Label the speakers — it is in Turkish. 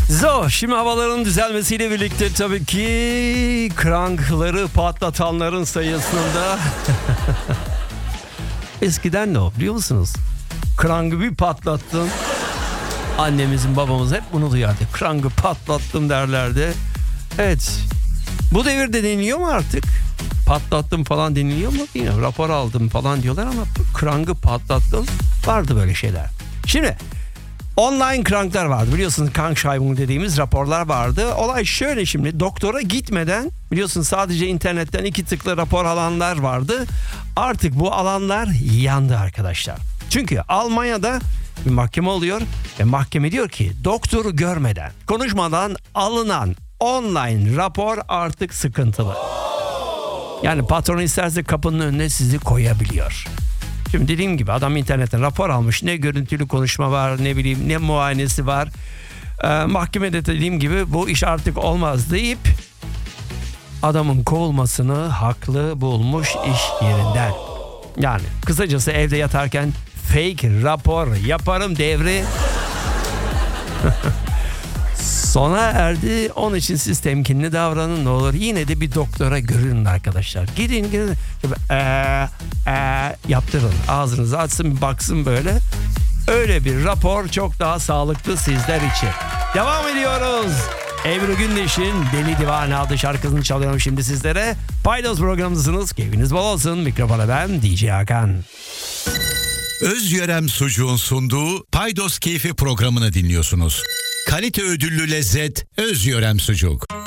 Speaker 1: Şimdi havaların düzelmesiyle birlikte tabii ki krankları patlatanların sayısında eskiden ne o biliyor musunuz? Krangı bir patlattın. Annemizin babamız hep bunu duyardı. Krangı patlattım derlerdi. Evet. Bu devirde deniliyor mu artık? Patlattım falan deniliyor mu? Yine rapor aldım falan diyorlar ama krangı patlattım. Vardı böyle şeyler. Şimdi online kranklar vardı. Biliyorsunuz Krankschreibung dediğimiz raporlar vardı. Olay şöyle şimdi. Doktora gitmeden biliyorsunuz sadece internetten 2 tıkla rapor alanlar vardı. Artık bu alanlar yandı arkadaşlar. Çünkü Almanya'da bir mahkeme oluyor ve mahkeme diyor ki doktoru görmeden, konuşmadan alınan online rapor artık sıkıntılı. Yani patron isterse kapının önüne sizi koyabiliyor. Şimdi dediğim gibi adam internetten rapor almış. Ne görüntülü konuşma var, ne bileyim ne muayenesi var. Mahkemede dediğim gibi bu iş artık olmaz deyip adamın kovulmasını haklı bulmuş iş yerinden. Yani kısacası evde yatarken fake rapor yaparım devri sona erdi. Onun için siz temkinli davranın ne olur. Yine de bir doktora görün arkadaşlar. Gidin. Yaptırın. Ağzınızı açsın baksın böyle. Öyle bir rapor çok daha sağlıklı sizler için. Devam ediyoruz. Ebru Gündeş'in Deli Divane adlı şarkısını çalıyorum şimdi sizlere. Paydos programındasınız. Keyfiniz bol olsun. Mikrofona ben DJ Hakan.
Speaker 2: Özyörem Sucuğun sunduğu Paydos Keyfi programını dinliyorsunuz. Kalite ödüllü lezzet Özyörem Sucuk.